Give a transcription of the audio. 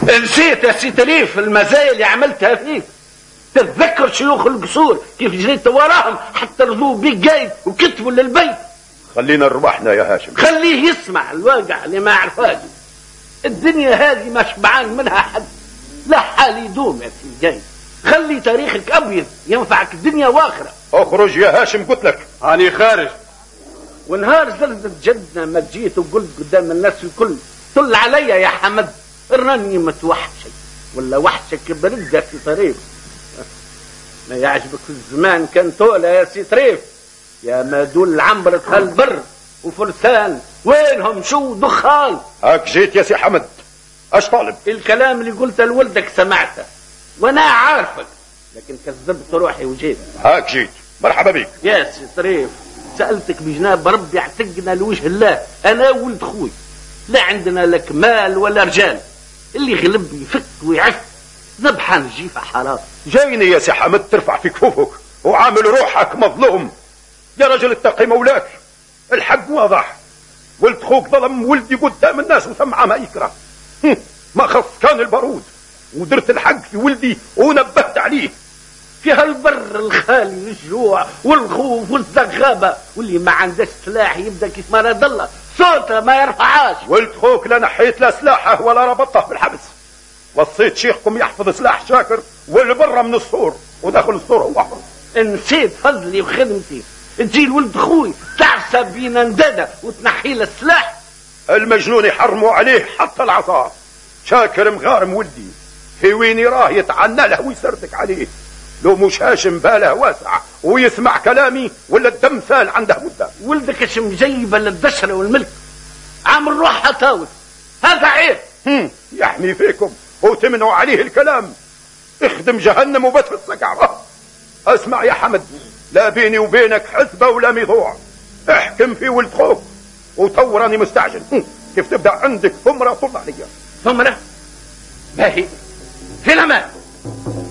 نسيت يا سي تليف المزايا اللي عملتها فيك. تتذكر شيوخ القصور كيف جريت وراهم حتى رضوا بيك قايد وكتبوا للبيت. خلينا نروحنا يا هاشم. خليه يسمع الواقع اللي ما عرفاش. الدنيا هذه ما شبعان منها حد، لا حال يدوم يا سي قايد. خلي تاريخك ابيض ينفعك الدنيا واخره. اخرج يا هاشم قلت لك. اني خارج. ونهار زلزل جدنا ما جيت وقلت قدام الناس الكل طل عليا يا حمد راني متوحشك ولا وحشك برد يا سي طريف. ما يعجبك الزمان كان طولة يا سي طريف. يا ما دول عمرة هالبر وفرسان وينهم شو دخان. هاك جيت يا سي حمد. اش طالب؟ الكلام اللي قلته لولدك سمعته وانا عارفك، لكن كذبت روحي وجيت. هاك جيت. مرحبا بك يا سي طريف. سألتك بجناب ربي اعتقنا لوجه الله انا ولد خوي، لا عندنا لك مال ولا رجال. اللي غلب يفك ويعف ذبحان الجيفة حرام. جايني يا سي حمد ترفع في كفوفك وعامل روحك مظلوم. يا رجل اتقي مولاك، الحق واضح. ولد خوك ظلم ولدي قدام الناس وسمع ما يكره. ما خص كان البارود ودرت الحق في ولدي ونبهت عليه. في هالبر الخالي والجوع والخوف والزغابة، واللي ما عندش سلاح يبدا كيف ما راد الله صوته ما يرفعاش. ولد خوك لا نحيت لا سلاحه ولا ربطه بالحبس. وصيت شيخكم يحفظ سلاح شاكر والبره من السور وداخل السور هو حر. نسيت فضلي وخدمتي تجي لولد خوي تعسى بينا ندادة وتنحي له السلاح. المجنون يحرموا عليه حتى العصا. شاكر مغارم ولدي في وين يراه يتعنى له ويسردك عليه. لو مش هاشم باله واسع ويسمع كلامي ولا الدم سال عنده مده. ولدك اش مجيبه للدشره والملك عامل روحها تاوت. هذا عيب. يحمي فيكم وتمنعوا عليه الكلام. اخدم جهنم وبتفسك عراه. اسمع يا حمد، لا بيني وبينك حسبه ولا ميضوع. احكم في ولد خوك وتوراني مستعجل. كيف تبدا عندك ثمره طل عليا. ثمره باهي في الامان.